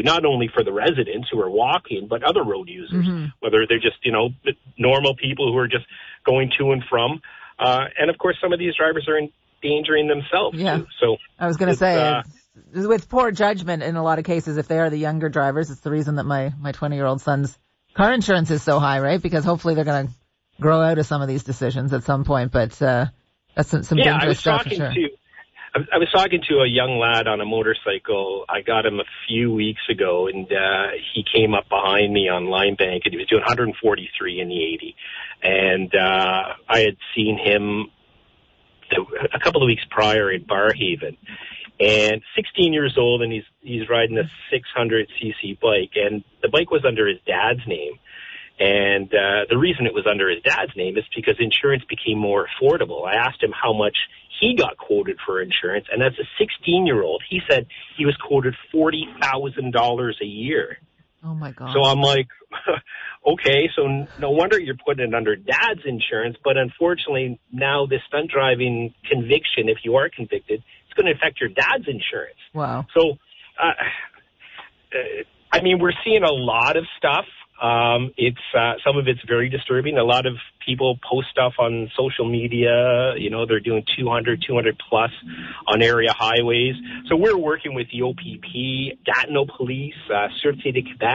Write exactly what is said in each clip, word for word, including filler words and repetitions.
to, not only for the residents who are walking, but other road users, mm-hmm. whether they're just, you know, normal people who are just going to and from. Uh, and, of course, some of these drivers are endangering themselves, yeah. too. So I was going to say, uh, it's, with poor judgment in a lot of cases, if they are the younger drivers, it's the reason that my, my twenty-year-old son's car insurance is so high, right? Because hopefully they're going to grow out of some of these decisions at some point. But uh, that's some, some yeah, dangerous I was stuff talking for sure. to. I was talking to a young lad on a motorcycle. I got him a few weeks ago, and uh, he came up behind me on Line Bank, and he was doing one forty-three in the eighty. And uh, I had seen him a couple of weeks prior in Barrhaven, and sixteen years old, and he's he's riding a six hundred c c bike, and the bike was under his dad's name. And uh, the reason it was under his dad's name is because insurance became more affordable. I asked him how much he got quoted for insurance, and as a sixteen-year-old, he said he was quoted forty thousand dollars a year. Oh, my God. So I'm like, okay, so no wonder you're putting it under dad's insurance, but unfortunately now this stunt driving conviction, if you are convicted, it's going to affect your dad's insurance. Wow. So, uh, uh, I mean, we're seeing a lot of stuff. Um, it's, uh, some of it's very disturbing. A lot of people post stuff on social media. You know, they're doing two hundred, two hundred plus on area highways. So we're working with the O P P, Gatineau Police, uh, Sûreté de Québec,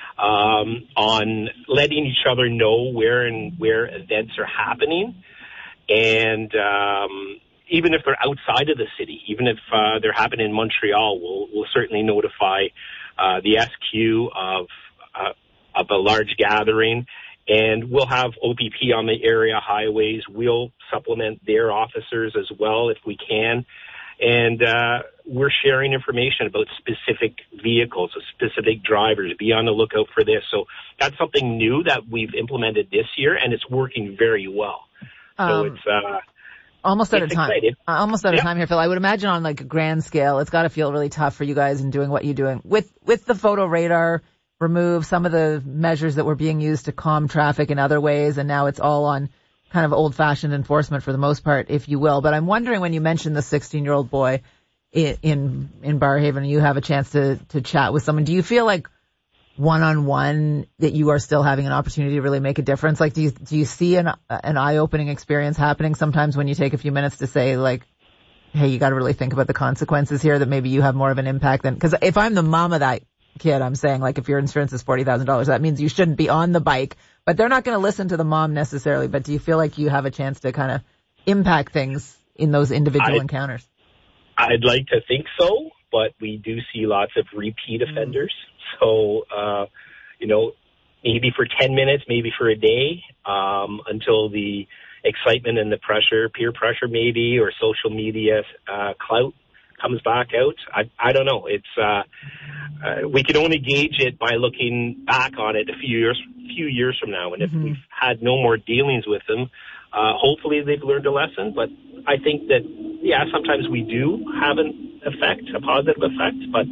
um, on letting each other know where and where events are happening. And, um, even if they're outside of the city, even if, uh, they're happening in Montreal, we'll, we'll certainly notify, uh, the S Q of, uh, of a large gathering, and we'll have O P P on the area highways. We'll supplement their officers as well if we can. And uh, we're sharing information about specific vehicles, specific drivers. Be on the lookout for this. So that's something new that we've implemented this year, and it's working very well. So Um, it's... Uh, Almost out It's of time. exciting. Uh, almost out of Yeah. time here, Phil. I would imagine on like a grand scale, it's got to feel really tough for you guys in doing what you're doing with with the photo radar. Remove some of the measures that were being used to calm traffic in other ways, and now it's all on kind of old-fashioned enforcement for the most part, if you will. But I'm wondering, when you mentioned the sixteen-year-old boy in in, in Barrhaven, you have a chance to to chat with someone. Do you feel like one-on-one that you are still having an opportunity to really make a difference? Like, do you do you see an an eye-opening experience happening sometimes when you take a few minutes to say, like, hey, you got to really think about the consequences here, that maybe you have more of an impact than... Because if I'm the mom of that kid, I'm saying, like, if your insurance is forty thousand dollars, that means you shouldn't be on the bike, but they're not going to listen to the mom necessarily. But do you feel like you have a chance to kind of impact things in those individual I, encounters? I'd like to think so, but we do see lots of repeat offenders. Mm. So, uh, you know, maybe for ten minutes, maybe for a day, um, until the excitement and the pressure, peer pressure maybe, or social media uh, clout comes back out. I, I don't know. It's uh, uh, we can only gauge it by looking back on it a few years, few years from now. And if mm-hmm. we've had no more dealings with them, uh, hopefully they've learned a lesson. But I think that, yeah, sometimes we do have an effect, a positive effect, but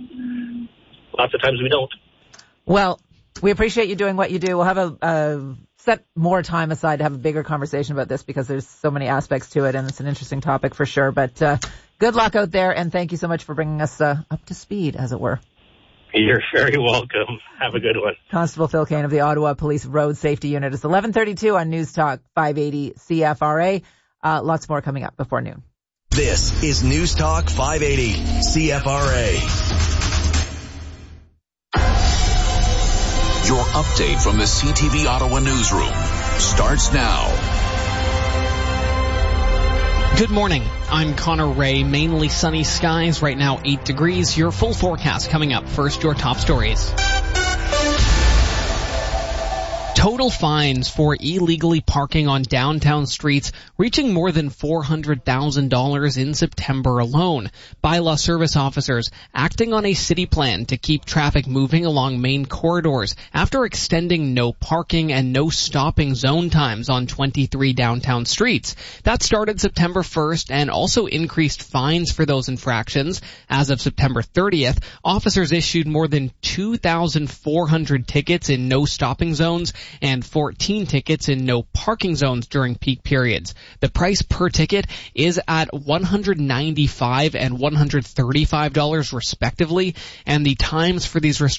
lots of times we don't. Well, we appreciate you doing what you do. We'll have a, a set more time aside to have a bigger conversation about this, because there's so many aspects to it, and it's an interesting topic for sure. But uh, good luck out there, and thank you so much for bringing us uh, up to speed, as it were. You're very welcome. Have a good one. Constable Phil Kane of the Ottawa Police Road Safety Unit. It's eleven thirty-two on News Talk five eighty C F R A. Uh, lots more coming up before noon. This is News Talk five eighty C F R A. Your update from the C T V Ottawa newsroom starts now. Good morning. I'm Connor Ray. Mainly sunny skies. Right now, eight degrees. Your full forecast coming up. First, your top stories. Total fines for illegally parking on downtown streets reaching more than four hundred thousand dollars in September alone. Bylaw service officers acting on a city plan to keep traffic moving along main corridors after extending no parking and no stopping zone times on twenty-three downtown streets. That started September first and also increased fines for those infractions. As of September thirtieth, officers issued more than two thousand four hundred tickets in no stopping zones and fourteen tickets in no parking zones during peak periods. The price per ticket is at one hundred ninety-five dollars and one hundred thirty-five dollars respectively, and the times for these